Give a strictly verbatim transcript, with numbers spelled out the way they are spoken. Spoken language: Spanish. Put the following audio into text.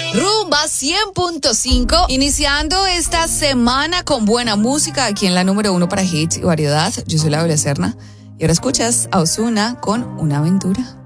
Rumba cien punto cinco, iniciando esta semana con buena música aquí en la número uno para hits y variedad. Yo soy Laura Serna y ahora escuchas a Ozuna con Una Aventura.